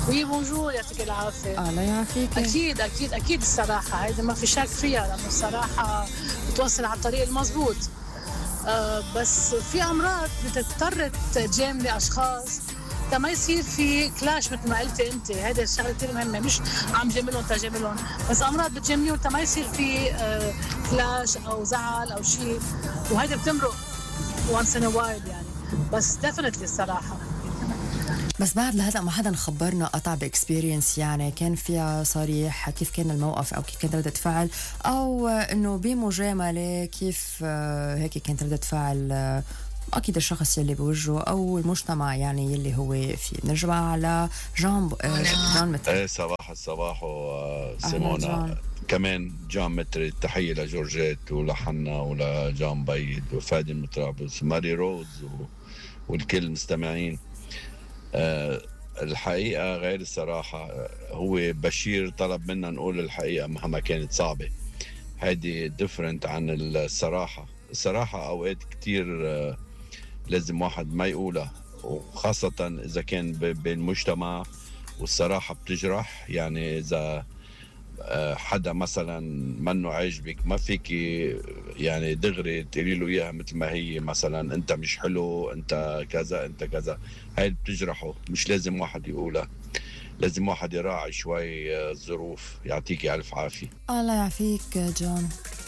وي بونجور، يعطيك العافية. الله يعافيك. أكيد أكيد أكيد الصراحة هيدا ما في شك فيها، لأنه الصراحة بتوصل على الطريق المزبوط. بس في أمراض بتضطر تجاملي أشخاص ما يصير في كلاش مثل ما قلتي أنت. هذا الشغلة كتير مهمة، مش عم جاملهم تجاملهم، بس أمراض بتجامليهم ما يصير في كلاش أو زعل أو شيء، وهيدا بتمرق once in a while يعني. بس definitely الصراحة. بس بعد لهذا ما حدا خبرنا قطع باكسبيرينس، يعني كان فيها صريح كيف كان الموقف او كيف كانت ردة فعل، او انه بمجاملة كيف هيك كانت ردة فعل اكيد الشخص يلي بوجهه او المجتمع يعني يلي هو فيه. نرجع على جون متري. صباح الصباح اهلا وسيمونا. جون. كمان جون متري، تحية لجورجيت ولحنا ولجان بيد وفادي المطرابلس وماري روز والكل المستمعين. الحقيقة غير الصراحة. هو بشير طلب منا نقول الحقيقة مهما كانت صعبة. هيدي ديفرنت عن الصراحة. الصراحة أوقات كتير لازم واحد ما يقولها، وخاصة إذا كان بالمجتمع. والصراحة بتجرح، يعني إذا حدا مثلا منه عاجبك ما فيك يعني دغري تقولي له اياها مثل ما هي، مثلا انت مش حلو، انت كذا، انت كذا. هاي بتجرحه، مش لازم واحد يقولها. لازم واحد يراعي شوي الظروف. يعطيك الف عافية. الله يعافيك جون.